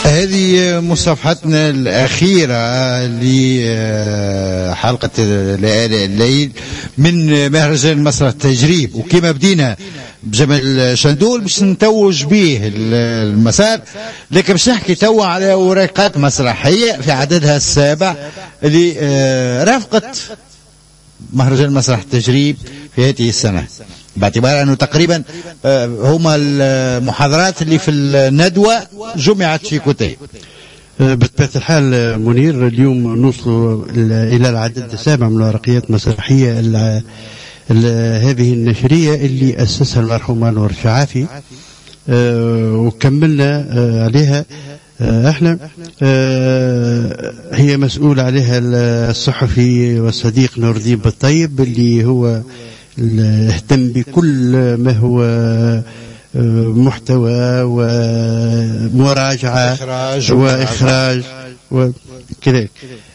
هذه مصافحتنا الأخيرة لحلقة ليالي الليل من مهرجان مسرح التجريب، وكما بدينا بجمال شندول باش نتوج به المسار، لكن باش نحكي توا على ورقات مسرحية في عددها السابع اللي رافقت مهرجان مسرح التجريب في هذه السنة، باعتبار أنه تقريبا هما المحاضرات اللي في الندوة جمعت في كوتي. بطبيعة الحال منير، اليوم نوصل إلى العدد السابع من الورقيات المسرحية هذه النشرية اللي أسسها المرحوم أنور الشعافي، وكملنا عليها احنا. هي مسؤول عليها الصحفي والصديق نور الدين بالطيب، اللي هو اهتم بكل ما هو محتوى ومراجعة وإخراج وكذلك.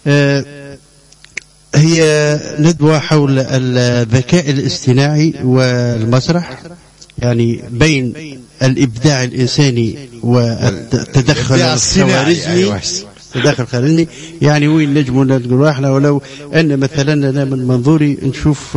هي ندوة حول الذكاء الاصطناعي والمسرح، يعني بين الإبداع الإنساني والتدخل الخوارزمي. تدخل خارجي، يعني وين نجموا نقول احنا، ولو أن مثلا أنا من منظوري نشوف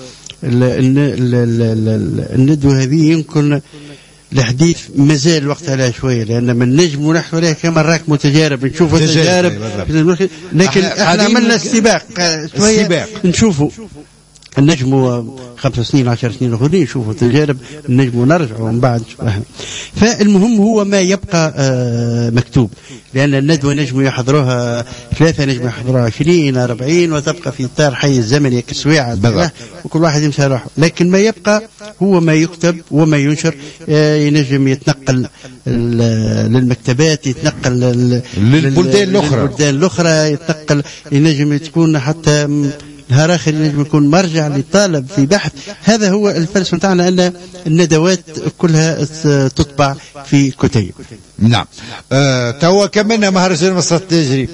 الندوة هذه يمكن الحديث مازال الوقت عليها شوية، لأن من نجم نحن عليها كما راك متجارب نشوفوا تجارب، لكن احنا عملنا استباق شوية نشوفوا النجم 5 سنين 10 سنين أخرين نشوفوا تجارب النجم ونرجع ومن بعد. فالمهم هو ما يبقى مكتوب، لأن الندوة نجم يحضروها 3، نجم يحضروها 20 40، وتبقى في إطار حي الزمني كسويعة، وكل واحد يمشي روحه. لكن ما يبقى هو ما يكتب وما ينشر، ينجم يتنقل للمكتبات، يتنقل للبلدان الأخرى، يتنقل، ينجم تكون حتى نهار آخر ينجم يكون مرجع للطالب في بحث. هذا هو الفلسفة بتاعنا، أن الندوات كلها تطبع في كتيب. نعم. توا كملنا مهرجان مسرح التجريب،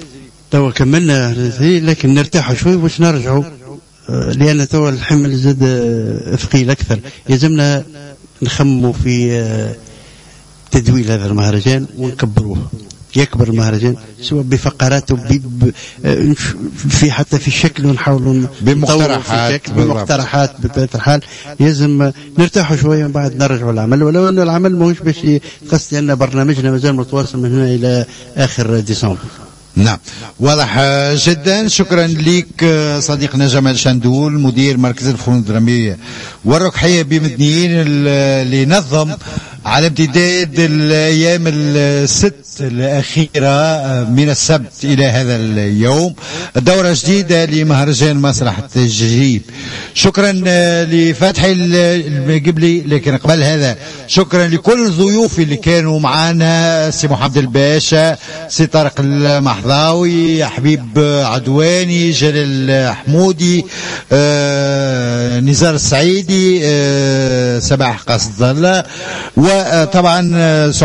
لكن نرتاحوا شوي باش نرجعوا، لأن توا الحمل زاد ثقيل أكثر. يلزمنا نخموا في تدويل هذا المهرجان ونكبروه، يكبر المهرجان سواء بفقراته في حتى في الشكل، ونحاولوا بمقترحات بطبيعة الحال. لازم نرتاحوا شوية من بعد نرجعوا العمل، ولو أن العمل ماهوش باش قصد، لأن برنامجنا مازال متواصل من هنا إلى آخر ديسمبر. نعم، واضح جدا. شكرا لك صديقنا جمال شندول، مدير مركز الفنون الدرامية والركحية بمدنيين، اللي نظم على امتداد الأيام الست الأخيرة من السبت إلى هذا اليوم دورة جديدة لمهرجان مسرح التجريب. شكرا لفتحي القبلي، لكن قبل هذا شكرا لكل الضيوف اللي كانوا معنا، سي محمد الباشا، سي طارق المحضاوي، حبيب عدواني، جلال حمودي، نزار السعيدي، سباح قصد الله، وطبعا